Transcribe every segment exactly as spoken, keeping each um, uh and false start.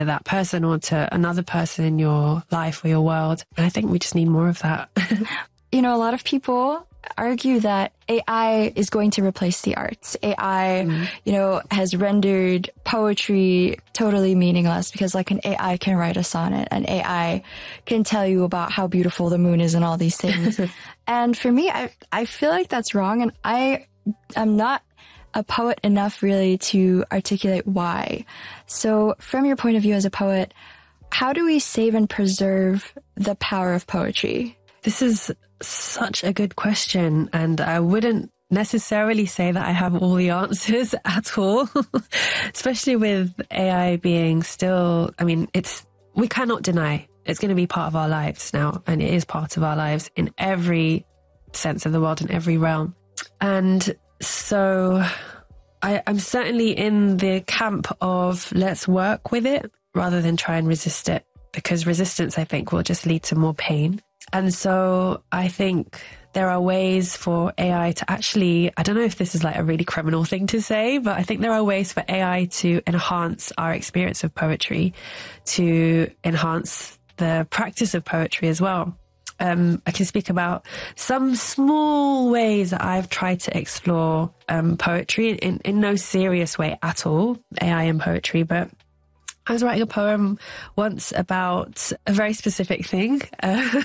that person or to another person in your life or your world. And I think we just need more of that. You know, a lot of people argue that A I is going to replace the arts. A I, mm. you know, has rendered poetry totally meaningless because like an A I can write a sonnet, an A I can tell you about how beautiful the moon is and all these things. And for me, I, I feel like that's wrong. And I am not a poet enough really to articulate why. So from your point of view as a poet, how do we save and preserve the power of poetry? This is such a good question, and I wouldn't necessarily say that I have all the answers at all, especially with A I being still, I mean, it's, we cannot deny it's going to be part of our lives now, and it is part of our lives in every sense of the word, in every realm. And so I, I'm certainly in the camp of let's work with it rather than try and resist it, because resistance, I think, will just lead to more pain. And so I think there are ways for A I to actually, I don't know if this is like a really criminal thing to say, but I think there are ways for A I to enhance our experience of poetry, to enhance the practice of poetry as well. Um, I can speak about some small ways that I've tried to explore um, poetry in, in no serious way at all, A I and poetry, but I was writing a poem once about a very specific thing, uh,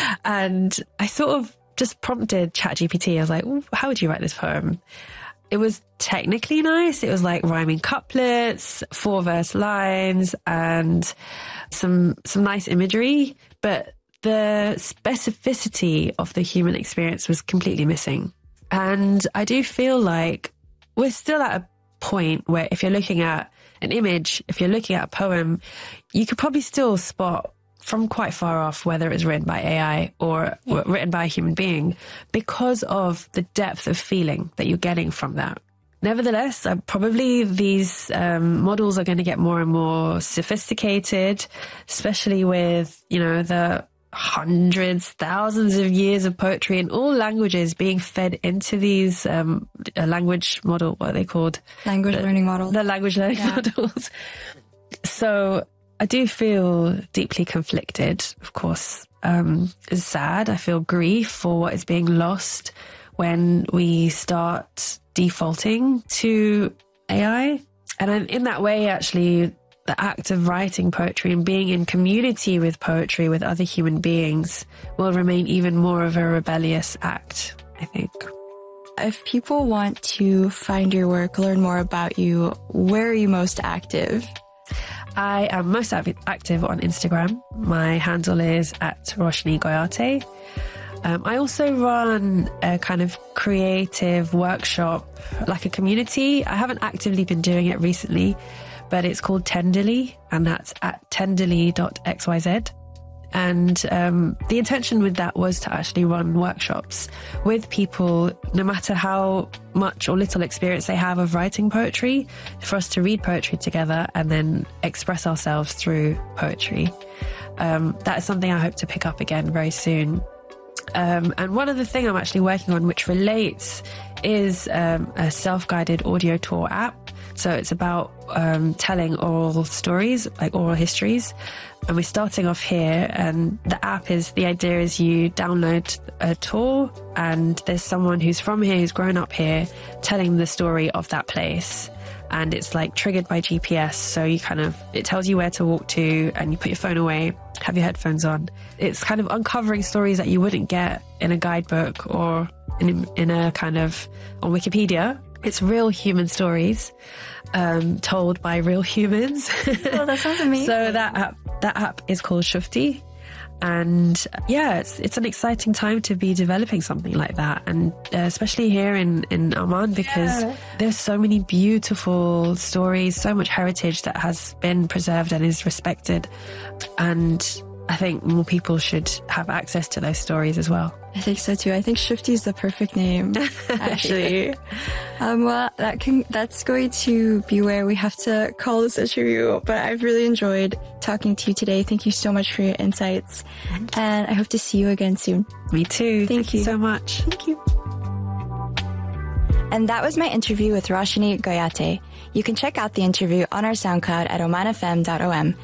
and I sort of just prompted ChatGPT. I was like, how would you write this poem? It was technically nice. It was like rhyming couplets, four verse lines, and some some nice imagery, but the specificity of the human experience was completely missing. And I do feel like we're still at a point where if you're looking at an image, if you're looking at a poem, you could probably still spot from quite far off whether it's written by A I or, or written by a human being, because of the depth of feeling that you're getting from that. Nevertheless, uh, probably these um, models are going to get more and more sophisticated, especially with, you know, the hundreds, thousands of years of poetry in all languages being fed into these um, a language model, what are they called? Language the, learning models. The language learning yeah. models. So I do feel deeply conflicted, of course. Um, it's sad. I feel grief for what is being lost when we start defaulting to A I. And I'm, in that way, actually, the act of writing poetry and being in community with poetry with other human beings will remain even more of a rebellious act, I think. If people want to find your work, learn more about you, where are you most active? I am most active on Instagram. My handle is at Roshni Goyate. Um, I also run a kind of creative workshop, like a community. I haven't actively been doing it recently, but it's called Tenderly, and that's at tenderly dot x y z. And um, the intention with that was to actually run workshops with people, no matter how much or little experience they have of writing poetry, for us to read poetry together and then express ourselves through poetry. Um, that is something I hope to pick up again very soon. Um, and one other thing I'm actually working on, which relates, is um, a self-guided audio tour app. So it's about um, telling oral stories, like oral histories. And we're starting off here, and the app is, the idea is you download a tour and there's someone who's from here, who's grown up here, telling the story of that place. And it's like triggered by G P S. So you kind of, it tells you where to walk to, and you put your phone away, have your headphones on. It's kind of uncovering stories that you wouldn't get in a guidebook or in, in a kind of, on Wikipedia. It's real human stories um, told by real humans. Oh, that sounds amazing. So that app, that app is called Shufti. And yeah, it's it's an exciting time to be developing something like that. And uh, especially here in, in Oman, because yeah. there's so many beautiful stories, so much heritage that has been preserved and is respected. And I think more people should have access to those stories as well. I think so too. I think Shufti is the perfect name, actually. um, well, that can, that's going to be where we have to call this interview. But I've really enjoyed talking to you today. Thank you so much for your insights. And I hope to see you again soon. Me too. Thank, Thank you. you so much. Thank you. And that was my interview with Roshni Goyate. You can check out the interview on our SoundCloud at oman f m dot o m.